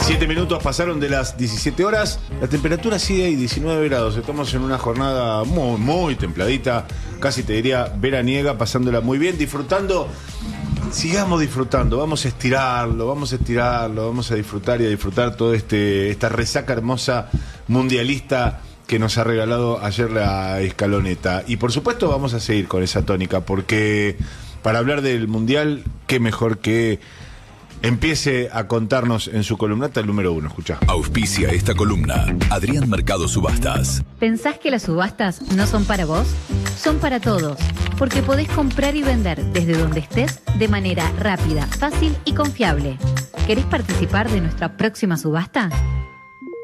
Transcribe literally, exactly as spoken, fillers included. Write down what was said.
Siete minutos pasaron de las diecisiete horas. La temperatura sigue ahí, diecinueve grados. Estamos en una jornada muy, muy templadita. Casi te diría veraniega, pasándola muy bien, disfrutando. Sigamos disfrutando, vamos a estirarlo, vamos a estirarlo, vamos a disfrutar y a disfrutar toda este, esta resaca hermosa mundialista que nos ha regalado ayer la Escaloneta. Y por supuesto vamos a seguir con esa tónica, porque para hablar del Mundial, qué mejor que empiece a contarnos en su columnata el número uno. Escuchá. Auspicia esta columna Adrián Mercado Subastas. ¿Pensás que las subastas no son para vos? Son para todos, porque podés comprar y vender desde donde estés de manera rápida, fácil y confiable. ¿Querés participar de nuestra próxima subasta?